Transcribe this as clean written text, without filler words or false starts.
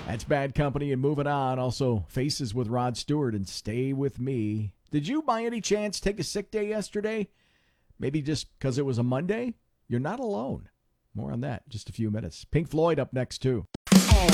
That's Bad Company and moving on. Also, Faces with Rod Stewart and Stay With Me. Did you by any chance take a sick day yesterday? Maybe just because it was a Monday? You're not alone. More on that in just a few minutes. Pink Floyd up next, too.